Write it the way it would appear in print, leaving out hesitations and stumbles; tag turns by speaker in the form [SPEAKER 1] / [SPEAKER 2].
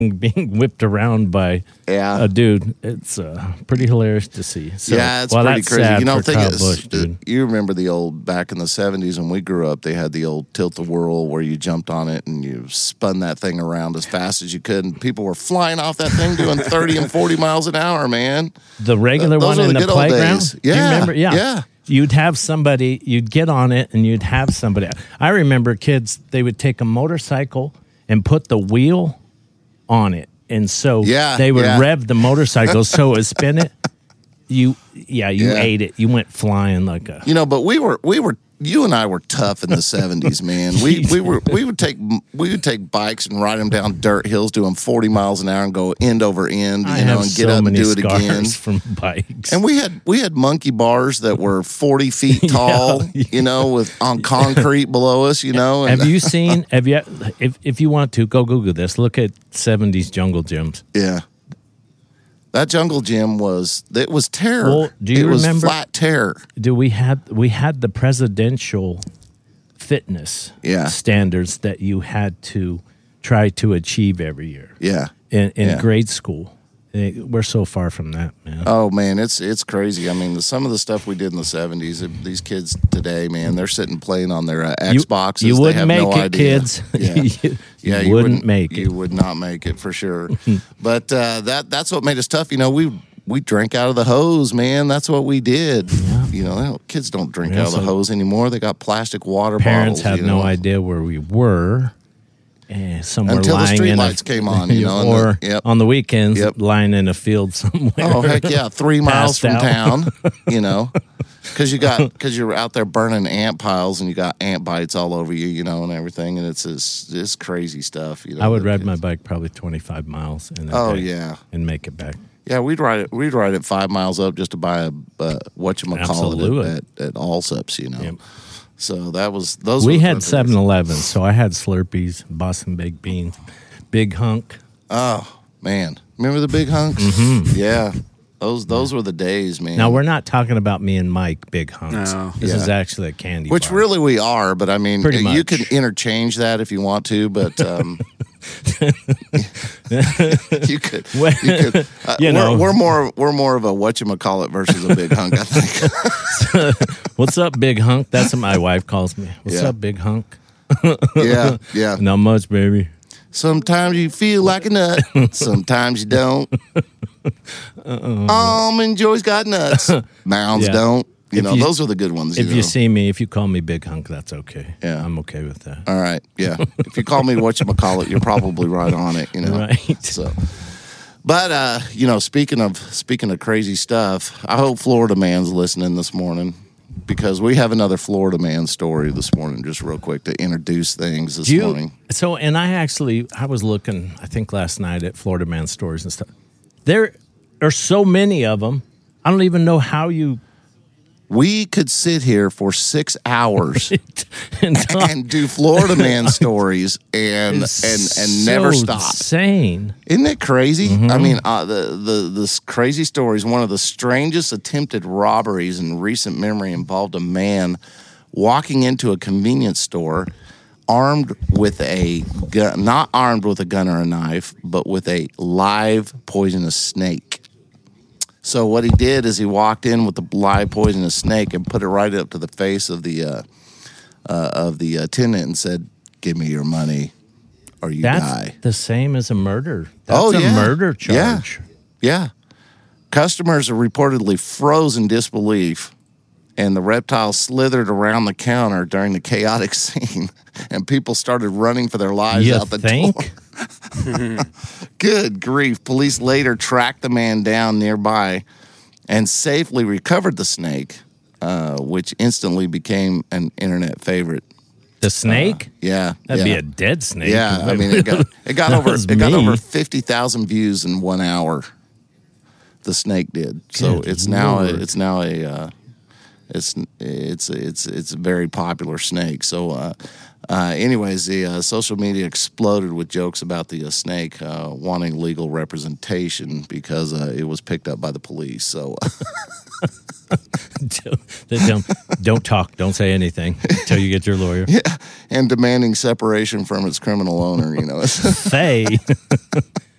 [SPEAKER 1] being whipped around by a dude. It's pretty hilarious to see. So,
[SPEAKER 2] yeah, it's pretty crazy.
[SPEAKER 1] Sad
[SPEAKER 2] you know,
[SPEAKER 1] for Kyle Busch, dude.
[SPEAKER 2] You remember the old, back in the 70s when we grew up, they had the old tilt-a-whirl where you jumped on it and you spun that thing around as fast as you could, and people were flying off that thing doing 30 and 40 miles an hour, man.
[SPEAKER 1] The regular one in the playground?
[SPEAKER 2] Yeah.
[SPEAKER 1] Do you remember?
[SPEAKER 2] Yeah.
[SPEAKER 1] You'd have somebody, you'd get on it, and you'd have somebody. I remember kids, they would take a motorcycle and put the wheel on it. And so they would rev the motorcycle so it would spin it. You ate it. You went flying like a...
[SPEAKER 2] You know, but we were you and I were tough in the 70s, man. We would take bikes and ride them down dirt hills doing 40 miles an hour and go end over end, and get up and do it again.
[SPEAKER 1] From bikes.
[SPEAKER 2] And we had monkey bars that were 40 feet tall, with on concrete below us, And,
[SPEAKER 1] if you want to, go Google this. Look at 70s jungle gyms.
[SPEAKER 2] Yeah. That jungle gym was terror.
[SPEAKER 1] Well, do you remember?
[SPEAKER 2] It was flat terror.
[SPEAKER 1] We had the presidential fitness standards that you had to try to achieve every year.
[SPEAKER 2] Yeah.
[SPEAKER 1] In grade school. We're so far from that, man.
[SPEAKER 2] Oh, man, it's crazy. I mean, some of the stuff we did in the 70s, these kids today, man, they're sitting playing on their Xboxes.
[SPEAKER 1] You wouldn't
[SPEAKER 2] they have
[SPEAKER 1] make
[SPEAKER 2] no
[SPEAKER 1] it,
[SPEAKER 2] idea.
[SPEAKER 1] kids.
[SPEAKER 2] You
[SPEAKER 1] wouldn't make it.
[SPEAKER 2] You would not make it for sure. But that's what made us tough. We drank out of the hose, man. That's what we did. Yeah. Kids don't drink out of the hose anymore. They got plastic water
[SPEAKER 1] bottles. Parents had no idea where we were. Somewhere
[SPEAKER 2] until the
[SPEAKER 1] lying
[SPEAKER 2] streetlights came on,
[SPEAKER 1] or on the weekends, lying in a field somewhere.
[SPEAKER 2] Oh heck yeah, 3 miles from town, because you're out there burning ant piles and you got ant bites all over you, and everything, and it's crazy stuff.
[SPEAKER 1] I would ride my bike probably 25 miles in a day and make it back.
[SPEAKER 2] Yeah, we'd ride it 5 miles up just to buy a whatchamacallit at Allsups, Yep. So those.
[SPEAKER 1] We had 7-Eleven, so I had Slurpees, Boston Baked Beans, Big Hunk.
[SPEAKER 2] Oh man, remember the Big Hunks?
[SPEAKER 1] Mm-hmm.
[SPEAKER 2] Yeah, those were the days, man.
[SPEAKER 1] Now we're not talking about me and Mike Big Hunks.
[SPEAKER 3] No.
[SPEAKER 1] This is actually a candy
[SPEAKER 2] Which
[SPEAKER 1] bar.
[SPEAKER 2] really we are, but I mean,
[SPEAKER 1] Pretty much.
[SPEAKER 2] You can interchange that if you want to, but you could. We're more of a whatchamacallit versus a Big Hunk, I think.
[SPEAKER 1] What's up, Big Hunk? That's what my wife calls me. What's up, Big Hunk?
[SPEAKER 2] Yeah.
[SPEAKER 1] Not much, baby.
[SPEAKER 2] Sometimes you feel like a nut. Sometimes you don't. Almond Joy's got nuts. Mounds don't. Those are the good ones.
[SPEAKER 1] If you see me, if you call me Big Hunk, that's okay.
[SPEAKER 2] Yeah.
[SPEAKER 1] I'm okay with that.
[SPEAKER 2] All right. Yeah. If you call me whatchamacallit, you're probably right on it,
[SPEAKER 1] Right.
[SPEAKER 2] So, but, speaking of crazy stuff, I hope Florida Man's listening this morning, because we have another Florida Man story this morning, just real quick to introduce things this morning.
[SPEAKER 1] So, and I was looking, I think last night, at Florida Man stories and stuff. There are so many of them. I don't even know how you...
[SPEAKER 2] We could sit here for 6 hours and do Florida Man stories and never stop.
[SPEAKER 1] Insane.
[SPEAKER 2] Isn't it crazy?
[SPEAKER 1] Mm-hmm.
[SPEAKER 2] I mean, this crazy story is one of the strangest attempted robberies in recent memory. Involved a man walking into a convenience store armed with a gun, not armed with a gun or a knife, but with a live poisonous snake. So what he did is he walked in with the live poisonous snake and put it right up to the face of the attendant and said, "Give me your money, or you die."
[SPEAKER 1] That's the same as a murder. That's a murder charge.
[SPEAKER 2] Yeah. Customers are reportedly froze in disbelief, and the reptile slithered around the counter during the chaotic scene, and people started running for their lives out the door. Good grief. Police later tracked the man down nearby and safely recovered the snake, which instantly became an internet favorite.
[SPEAKER 1] The snake?
[SPEAKER 2] That'd
[SPEAKER 1] be a dead snake.
[SPEAKER 2] Yeah, I mean, it got over 50,000 views in 1 hour. The snake did. So it's a very popular snake. So Anyways, the social media exploded with jokes about the snake wanting legal representation because it was picked up by the police. So
[SPEAKER 1] don't talk, don't say anything until you get your lawyer.
[SPEAKER 2] Yeah, and demanding separation from its criminal owner. Faye.